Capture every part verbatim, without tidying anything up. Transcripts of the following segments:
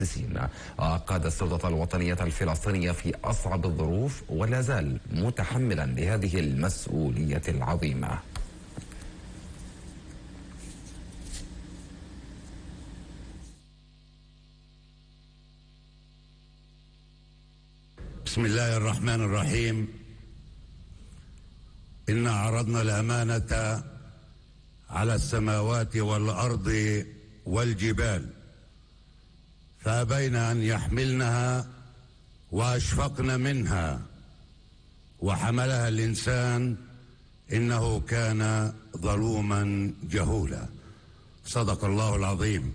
قاد السلطة الوطنية الفلسطينية في أصعب الظروف ولا زال متحملا لهذه المسؤولية العظيمة. بسم الله الرحمن الرحيم. إنا عرضنا الأمانة على السماوات والأرض والجبال فأبين أن يحملنها وأشفقن منها وحملها الإنسان إنه كان ظلوما جهولا. صدق الله العظيم.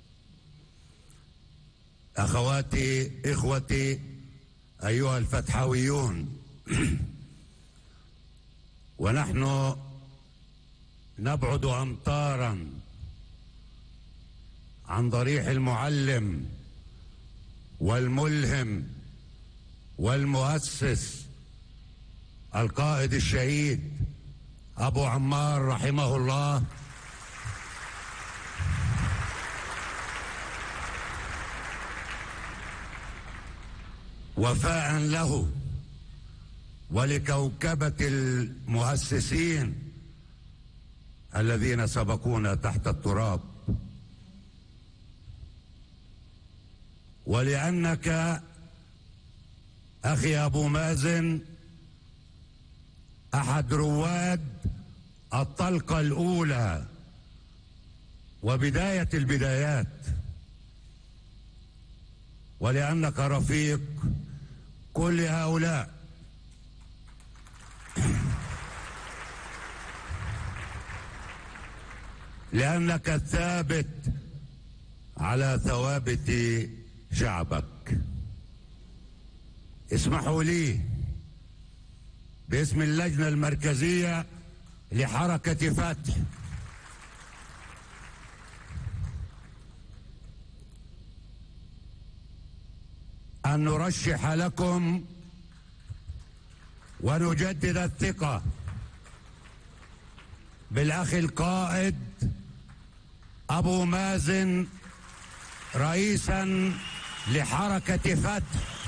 أخواتي إخوتي أيها الفتحويون، ونحن نبعد أمطارا عن ضريح المعلم والملهم والمؤسس القائد الشهيد أبو عمار رحمه الله، وفاء له ولكوكبة المؤسسين الذين سبقونا تحت التراب، ولأنك أخي أبو مازن أحد رواد الطلقة الأولى وبداية البدايات، ولأنك رفيق كل هؤلاء، لأنك الثابت على ثوابت شعبك. اسمحوا لي باسم اللجنة المركزية لحركة فتح أن نرشح لكم ونجدد الثقة بالأخ القائد أبو مازن رئيسا لحركة فتح.